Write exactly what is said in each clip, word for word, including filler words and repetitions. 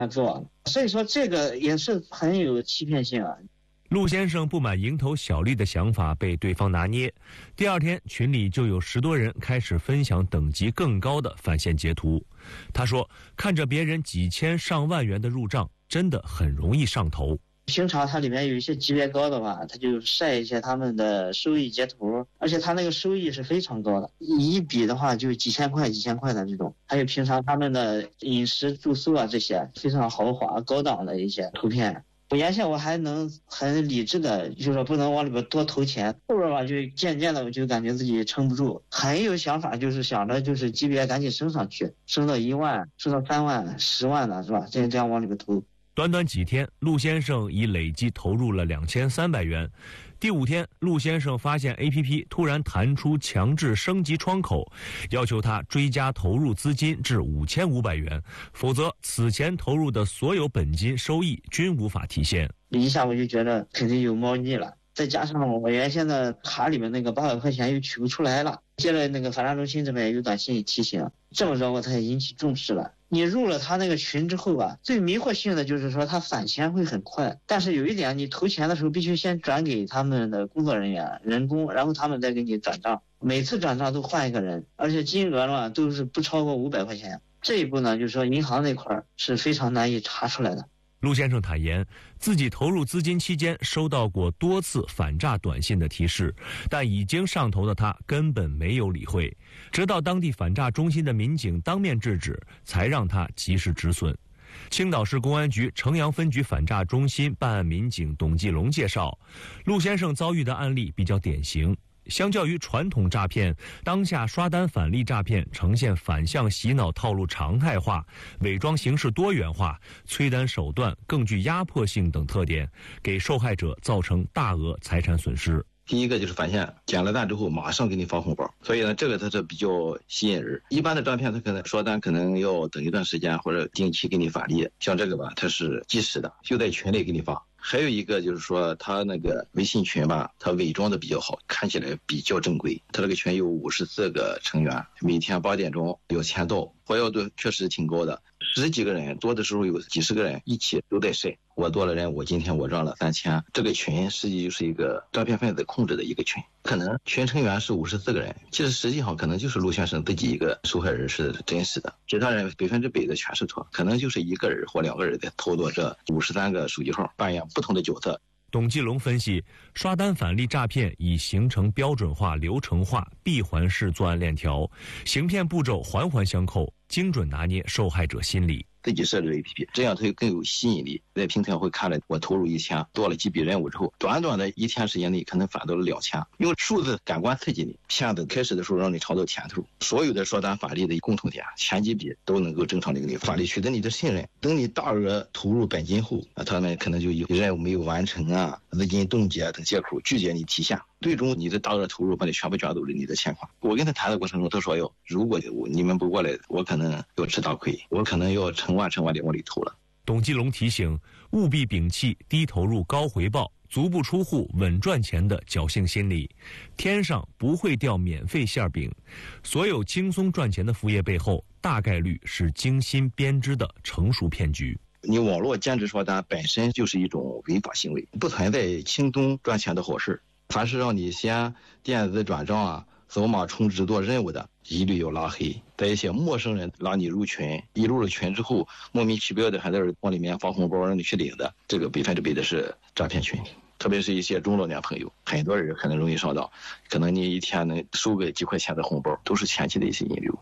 做，所以说这个也是很有欺骗性啊。 陆先生不满蝇头小利的想法被对方拿捏，第二天群里就有十多人开始分享等级更高的返现截图。他说，看着别人几千上万元的入账，真的很容易上头。 平常它里面有一些级别高的话，他就晒一些他们的收益截图，而且他那个收益是非常高的，一笔的话就几千块几千块的这种。还有平常他们的饮食住宿啊，这些非常豪华高档的一些图片。我原先我还能很理智的，就是说不能往里边多投钱，后边吧就渐渐的我就感觉自己撑不住，很有想法，就是想着就是级别赶紧升上去，升到一万，升到三万、十万的是吧？这样这样往里边投。 短短几天，陆先生已累计投入了两千三百元。第五天，陆先生发现 A P P 突然弹出强制升级窗口，要求他追加投入资金至五千五百元，否则此前投入的所有本金收益均无法体现。 一下我就觉得肯定有猫腻了，再加上我原先的卡里面那个八百块钱又取不出来了，接着那个反诈中心这边有短信提醒，这么着我才引起重视了。你入了他那个群之后啊，最迷惑性的就是说他返钱会很快，但是有一点，你投钱的时候必须先转给他们的工作人员人工，然后他们再给你转账，每次转账都换一个人，而且金额呢都是不超过五百块钱。这一步呢，就是说银行那块是非常难以查出来的。 陆先生坦言，自己投入资金期间收到过多次反诈短信的提示，但已经上头的他根本没有理会，直到当地反诈中心的民警当面制止，才让他及时止损。青岛市公安局城阳分局反诈中心办案民警董继龙介绍，陆先生遭遇的案例比较典型。相较于传统诈骗，当下刷单返利诈骗呈现反向洗脑套路常态化，伪装形式多元化，催单手段更具压迫性等特点，给受害者造成大额财产损失。 第一个就是返现，捡了单之后马上给你发红包，所以呢，这个它是比较吸引人。一般的诈骗，它可能刷单可能要等一段时间或者定期给你返利，像这个吧，它是即时的，就在群里给你发。还有一个就是说，他那个微信群吧，他伪装的比较好，看起来比较正规。他这个群有五十四个成员，每天八点钟有签到，活跃度确实挺高的，十几个人，多的时候有几十个人一起都在晒。我多了人，我今天我赚了三千。这个群实际就是一个诈骗分子控制的一个群，可能群成员是五十四个人，其实实际上可能就是陆先生自己一个受害人是真实的，其他人百分之百的全是错，可能就是一个人或两个人在操作这五十三个手机号，扮演不同的角色。 董继龙分析，刷单返利诈骗已形成标准化、流程化、闭环式作案链条，行骗步骤环环相扣，精准拿捏受害者心理。 自己设置 A P P， 这样它就更有吸引力。在平台会看着我投入一千，做了几笔任务之后，短短的一天时间内可能返到了两千，用数字感官刺激你。骗子开始的时候让你尝到甜头，所有的刷单返利的共同点，前几笔都能够正常的给你返利，取得你的信任。等你大额投入本金后，他们可能就有任务没有完成啊、资金冻结等借口拒绝你提现。最终你的大额投入把你全部卷走了你的钱款。我跟他谈的过程中，他说要如果我你们不过来，我可能要吃大亏，我可能要成万成万的往里投了。 董继龙提醒，务必摒弃低投入高回报、足不出户稳赚钱的侥幸心理。天上不会掉免费馅饼，所有轻松赚钱的副业背后，大概率是精心编织的成熟骗局。 你网络兼职刷单本身就是一种违法行为，不存在轻松赚钱的好事。凡是让你先电子转账啊、扫码充值做任务的，一律要拉黑。在一些陌生人拉你入群，一入了群之后，莫名其妙的还在这往里面发红包让你去领的，这个百分之百的是诈骗群。特别是一些中老年朋友，很多人可能容易上当，可能你一天能收个几块钱的红包，都是前期的一些引流。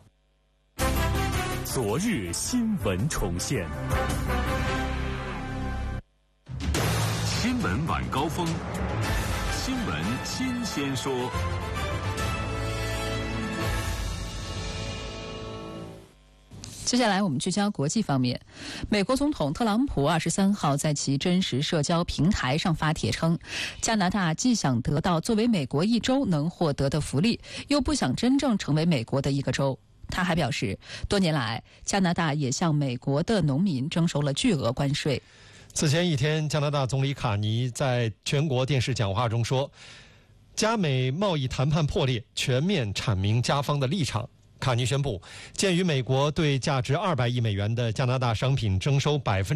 昨日新闻重现，新闻晚高峰。新闻新鲜说， 接下来我们聚焦国际方面。美国总统特朗普二十三号在其真实社交平台上发帖称，加拿大既想得到作为美国一州能获得的福利，又不想真正成为美国的一个州。他还表示，多年来加拿大也向美国的农民征收了巨额关税。 此前一天，加拿大总理卡尼在全国电视讲话中说，加美贸易谈判破裂，全面阐明加方的立场。卡尼宣布，鉴于美国对价值二百亿美元的加拿大商品征收百分